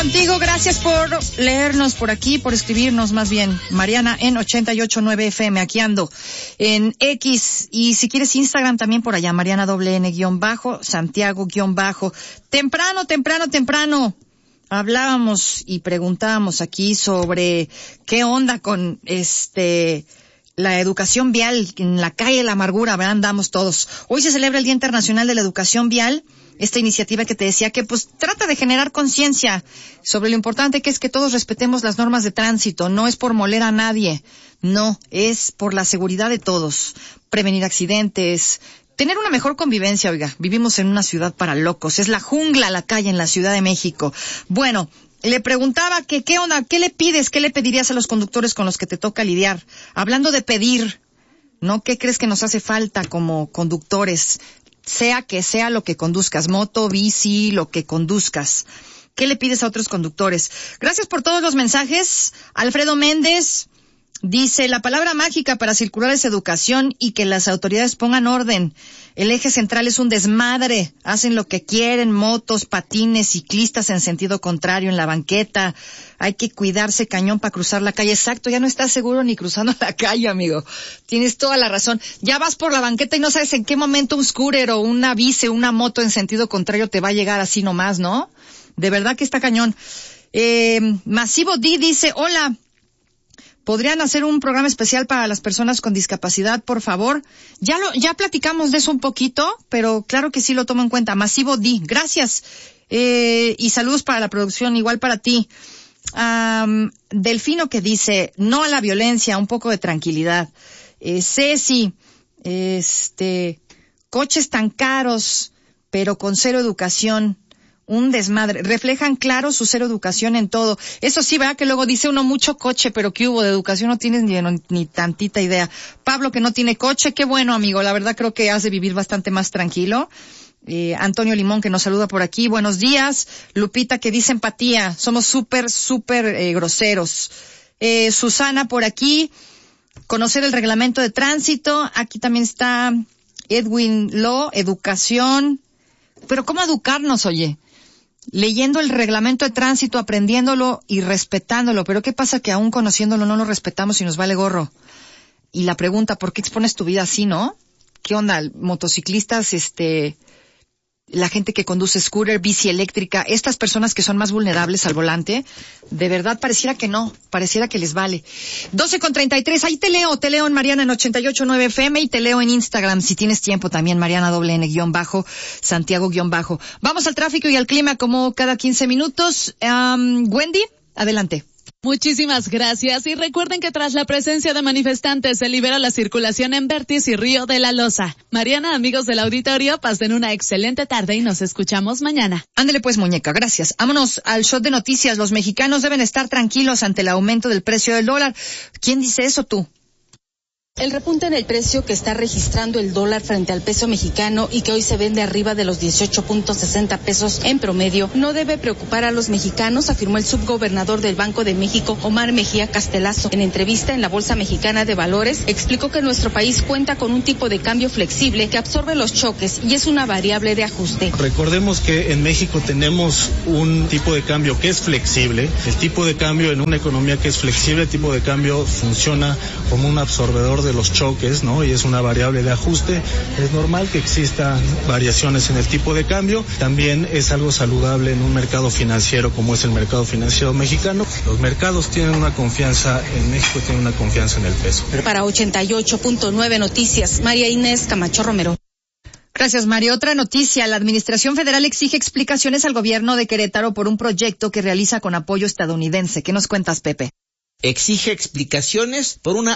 contigo. Gracias por leernos por aquí, por escribirnos más bien. Mariana en 88.9 FM, aquí ando en X. Y si quieres Instagram también por allá, Mariana _, Santiago _ Temprano. Hablábamos y preguntábamos aquí sobre qué onda con la educación vial. En la calle de la amargura, ¿verdad? Andamos todos. Hoy se celebra el Día Internacional de la Educación Vial. Esta iniciativa que te decía que pues trata de generar conciencia sobre lo importante que es que todos respetemos las normas de tránsito. No es por moler a nadie, no, es por la seguridad de todos. Prevenir accidentes, tener una mejor convivencia, oiga. Vivimos en una ciudad para locos, es la jungla la calle en la Ciudad de México. Bueno, le preguntaba que qué onda, qué le pides, qué le pedirías a los conductores con los que te toca lidiar. Hablando de pedir, ¿no? ¿Qué crees que nos hace falta como conductores? Sea que sea lo que conduzcas, moto, bici, lo que conduzcas. ¿Qué le pides a otros conductores? Gracias por todos los mensajes. Alfredo Méndez dice, la palabra mágica para circular es educación y que las autoridades pongan orden. El eje central es un desmadre. Hacen lo que quieren, motos, patines, ciclistas en sentido contrario en la banqueta. Hay que cuidarse cañón para cruzar la calle. Exacto, ya no estás seguro ni cruzando la calle, amigo. Tienes toda la razón. Ya vas por la banqueta y no sabes en qué momento un scooter o una bici, una moto en sentido contrario te va a llegar así nomás, ¿no? De verdad que está cañón. Masivo D dice, hola, ¿podrían hacer un programa especial para las personas con discapacidad, por favor? Ya platicamos de eso un poquito, pero claro que sí lo tomo en cuenta. Masivo D, gracias. Y saludos para la producción, igual para ti. Delfino que dice, no a la violencia, un poco de tranquilidad. Ceci, coches tan caros, pero con cero educación. Un desmadre. Reflejan claro su cero educación en todo. Eso sí, ¿verdad? Que luego dice uno mucho coche, pero ¿qué hubo de educación? No tienes ni tantita idea. Pablo que no tiene coche, qué bueno, amigo. La verdad creo que has de vivir bastante más tranquilo. Antonio Limón que nos saluda por aquí. Buenos días. Lupita que dice empatía. Somos súper groseros. Susana por aquí. Conocer el reglamento de tránsito. Aquí también está Edwin Lo, educación. Pero ¿cómo educarnos, oye? Leyendo el reglamento de tránsito, aprendiéndolo y respetándolo. Pero ¿qué pasa que aún conociéndolo no lo respetamos y nos vale gorro? Y la pregunta, ¿por qué expones tu vida así, no? ¿Qué onda? Motociclistas, la gente que conduce scooter, bici eléctrica, estas personas que son más vulnerables al volante, de verdad pareciera que no, pareciera que les vale. 12:33, ahí te leo en Mariana en 88.9 FM y te leo en Instagram si tienes tiempo también, Mariana _, Santiago _. Vamos al tráfico y al clima como cada 15 minutos. Wendy, adelante. Muchísimas gracias y recuerden que tras la presencia de manifestantes se libera la circulación en Vértiz y Río de la Loza. Mariana, amigos del auditorio, pasen una excelente tarde y nos escuchamos mañana. Ándele pues, muñeca, gracias. Vámonos al shot de noticias. Los mexicanos deben estar tranquilos ante el aumento del precio del dólar. ¿Quién dice eso, tú? El repunte en el precio que está registrando el dólar frente al peso mexicano y que hoy se vende arriba de los 18.60 pesos en promedio no debe preocupar a los mexicanos, afirmó el subgobernador del Banco de México, Omar Mejía Castelazo. En entrevista en la Bolsa Mexicana de Valores, explicó que nuestro país cuenta con un tipo de cambio flexible que absorbe los choques y es una variable de ajuste. Recordemos que en México tenemos un tipo de cambio que es flexible. El tipo de cambio en una economía que es flexible, el tipo de cambio funciona como un absorbedor de los choques, ¿no? Y es una variable de ajuste. Es normal que existan variaciones en el tipo de cambio. También es algo saludable en un mercado financiero como es el mercado financiero mexicano. Los mercados tienen una confianza en México, tienen una confianza en el peso. Para 88.9 Noticias, María Inés Camacho Romero. Gracias, María. Otra noticia. La Administración Federal exige explicaciones al gobierno de Querétaro por un proyecto que realiza con apoyo estadounidense. ¿Qué nos cuentas, Pepe? Exige explicaciones por una